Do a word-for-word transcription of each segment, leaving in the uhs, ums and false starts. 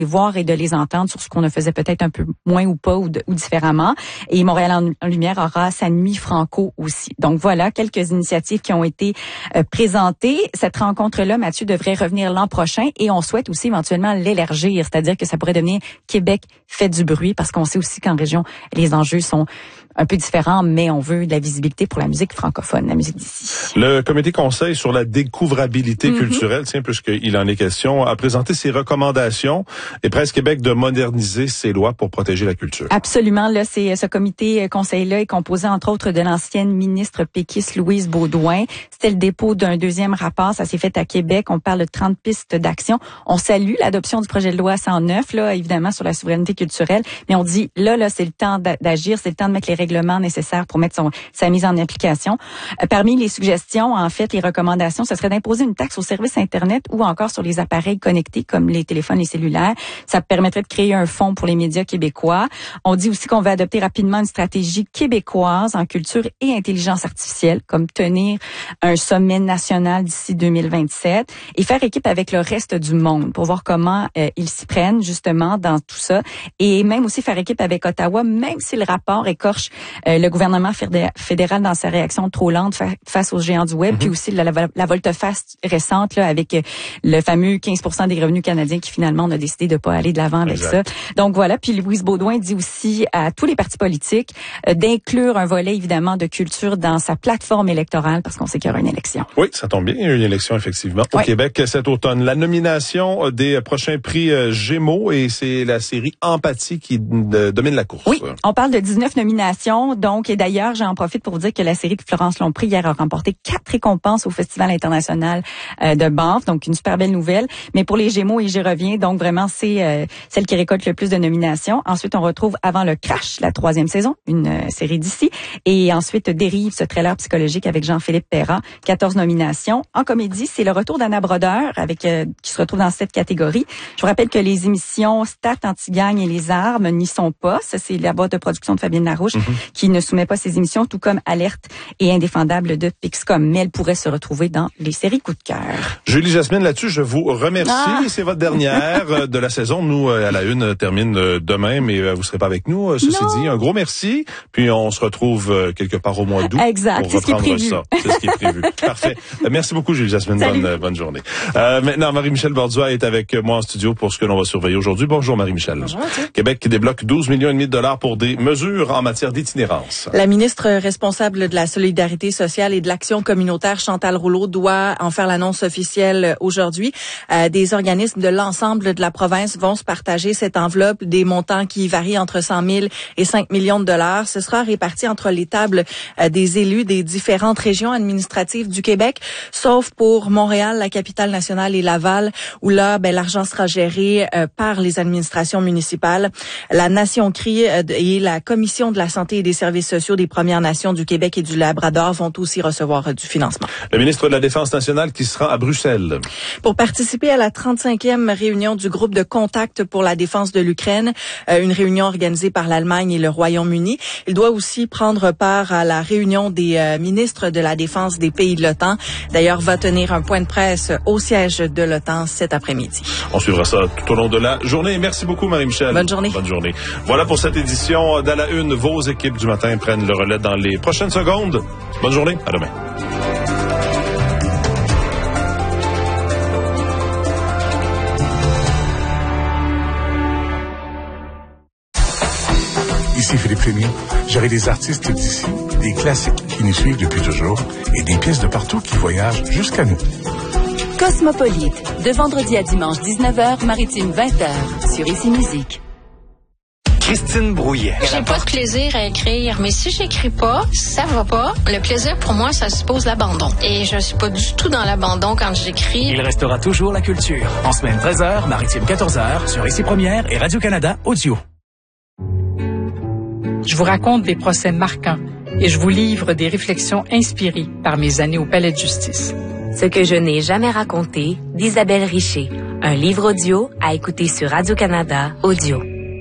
voir et de les entendre sur ce qu'on ne faisait peut-être un peu moins ou pas ou, de, ou différemment. Et Montréal en, en Lumière aura sa nuit franco aussi. Donc voilà, quelques initiatives qui ont été euh, présentées. Cette rencontre-là, Mathieu, devrait revenir l'an prochain et on souhaite aussi éventuellement l'élargir, c'est-à-dire que ça pourrait devenir Québec fait du bruit parce qu'on sait aussi qu'en région, les enjeux sont un peu différents, mais on veut de la visibilité pour la musique francophone, la musique d'ici. Le comité conseil sur la découvrabilité mm-hmm. culturelle, tiens, puisqu'il en est question, a présenté ses recommandations et Presse Québec de moderniser ses lois pour protéger la culture. Absolument. Là, c'est ce comité conseil-là est composé entre autres de l'ancienne ministre péquiste Louise Beaudoin. C'était le dépôt d'un deuxième rapport. Ça s'est fait à Québec. On parle de trente pistes d'action. On salue l'adoption du projet de loi cent neuf, là, évidemment, sur la souveraineté culturelle. Mais on dit, là, là, c'est le temps d'agir, c'est le temps de mettre les règlements nécessaires pour mettre son, sa mise en application. Euh, parmi les suggestions, en fait, les recommandations, ce serait d'imposer une taxe aux services Internet ou encore sur les appareils connectés comme les téléphones et cellulaires. Ça permettrait de créer un fonds pour les médias québécois. On dit aussi qu'on va adopter rapidement une stratégie québécoise en culture et intelligence artificielle, comme tenir un sommet national d'ici deux mille vingt-sept et faire équipe avec le reste du monde pour voir comment euh, ils s'y prennent justement dans tout ça et même aussi faire équipe avec Ottawa, même si le rapport écorche euh, le gouvernement fédéral dans sa réaction trop lente fa- face aux géants du web, mm-hmm. puis aussi la, la, la volte-face récente là, avec euh, le fameux quinze pour cent des revenus canadiens qui finalement on a décidé de pas aller de l'avant avec exact. Ça. Donc voilà, puis Louise Beaudoin dit aussi à tous les partis politiques euh, d'inclure un volet évidemment de culture dans sa plateforme électorale parce qu'on sait qu'il y aura une élection. Oui, ça tombe bien, il y a une élection effectivement au oui. Québec cet automne. La nomination des prochains prix Gémeaux et c'est la série Empathie qui euh, domine la course. Oui, on parle de dix-neuf nominations. Donc, et d'ailleurs, j'en profite pour vous dire que la série que Florence Lompré hier a remporté quatre récompenses au Festival international euh, de Banff. Donc, une super belle nouvelle. Mais pour les Gémeaux, et j'y reviens, donc vraiment, c'est euh, celle qui récolte le plus de nominations. Ensuite, on retrouve Avant le crash, la troisième saison, une euh, série d'ici. Et ensuite, Dérive, ce trailer psychologique avec Jean-Philippe Perra, quatorze nominations. En comédie, c'est le retour d'Anna Brodeur, avec euh, qui se retrouve dans cette catégorie. Je vous rappelle que les émissions Stat, Antigagne et Les Armes n'y sont pas. Ça, c'est la boîte de production de Fabienne Larouche mm-hmm. qui ne soumet pas ses émissions, tout comme Alerte et Indéfendable de Pixcom. Mais elle pourrait se retrouver dans les séries coup de cœur. Julie Jasmine, là-dessus, je vous remercie. Ah! C'est votre dernière de la saison. Nous, à la une, termine demain, mais vous serez pas avec nous. Ceci non. dit, un gros merci. Puis on se retrouve quelque part au mois d'août exact. pour reprendre ça. C'est ce qui est prévu. Parfait. Merci beaucoup, Julie Jasmine. Bonne, bonne journée. Euh, maintenant, Marie-Michel Bordua est avec moi en studio pour ce que l'on va surveiller aujourd'hui. Bonjour, Marie-Michel. Bonjour, Québec qui débloque douze millions et demi de dollars pour des mesures en matière d'itinérance. La ministre responsable de la solidarité sociale et de l'action communautaire, Chantal Rouleau, doit en faire l'annonce officielle aujourd'hui. Euh, des organismes de l'ensemble de la province vont se partager cette enveloppe, des montants qui varient entre cent mille et cinq millions de dollars. Ce sera réparti entre les tables euh, des élus des différentes régions administratives du Québec, sauf pour Montréal, la capitale nationale et Laval, où là, ben, l'argent sera géré euh, par les administrations municipales. La Nation Crie euh, et la Commission de la santé et des services sociaux des Premières Nations du Québec et du Labrador vont aussi recevoir euh, du financement. Le ministre de la Défense nationale qui sera à Bruxelles. Pour participer à la trente-cinquième réunion du groupe de contact pour la défense de l'Ukraine, euh, une réunion organisée par l'Allemagne et le Royaume-Uni. Il doit aussi prendre part à la réunion des euh, ministres de la Défense des pays de l'OTAN. D'ailleurs, va tenir un point de presse au siège de l'OTAN cet après-midi. On suivra ça tout au long de la journée. Merci beaucoup, Marie-Michel. Bonne journée. Bonne journée. Voilà pour cette édition d'À la Une. Vos équipes du matin prennent le relais dans les prochaines secondes. Bonne journée. À demain. Ici Philippe Lénier. J'aurai des artistes d'ici, des classiques qui nous suivent depuis toujours et des pièces de partout qui voyagent jusqu'à nous. Cosmopolite, de vendredi à dimanche dix-neuf heures, maritime vingt heures, sur Ici Musique. Christine Brouillet. J'ai pas de plaisir à écrire, mais si j'écris pas, ça va pas. Le plaisir, pour moi, ça suppose l'abandon. Et je suis pas du tout dans l'abandon quand j'écris. Il restera toujours la culture. En semaine treize heures, maritime quatorze heures, sur Ici Première et Radio-Canada Audio. Je vous raconte des procès marquants et je vous livre des réflexions inspirées par mes années au Palais de justice. Ce que je n'ai jamais raconté d'Isabelle Richer. Un livre audio à écouter sur Radio-Canada Audio.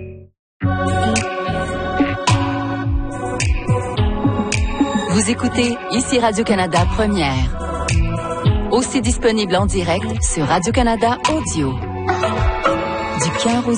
Vous écoutez Ici Radio-Canada Première. Aussi disponible en direct sur Radio-Canada Audio. Du Pierre aux